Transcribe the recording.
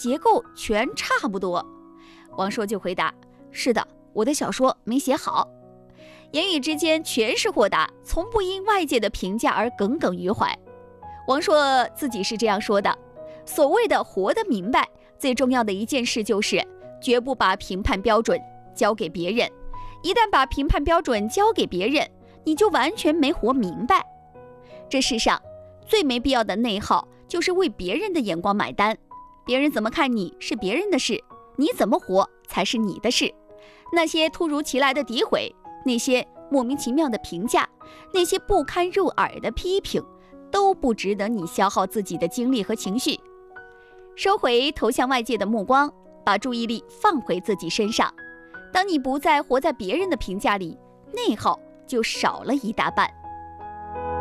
结构全差不多。王朔就回答：是的，我的小说没写好。言语之间全是豁达，从不因外界的评价而耿耿于怀。王朔自己是这样说的：所谓的活得明白，最重要的一件事就是绝不把评判标准交给别人。一旦把评判标准交给别人，你就完全没活明白。这世上最没必要的内耗，就是为别人的眼光买单。别人怎么看你是别人的事，你怎么活才是你的事。那些突如其来的诋毁，那些莫名其妙的评价，那些不堪入耳的批评，都不值得你消耗自己的精力和情绪。收回投向外界的目光，把注意力放回自己身上。当你不再活在别人的评价里，内耗就少了一大半。